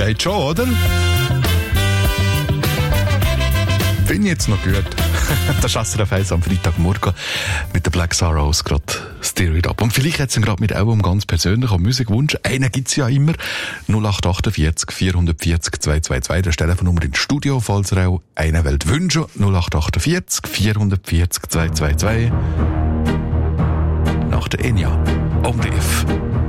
sagt schon, oder? Bin ich jetzt noch gut. Das ist SRF 1 am Freitagmorgen mit der Black Sorrows gerade Steer It Up. Und vielleicht jetzt gerade mit auch einem ganz persönlichen Musikwunsch. Einen gibt's ja immer. 0848 440 222. Das ist die Telefonnummer ins Studio, falls ihr auch einen wollt wünschen. 0848 440 222. Nach der Enya. On the If.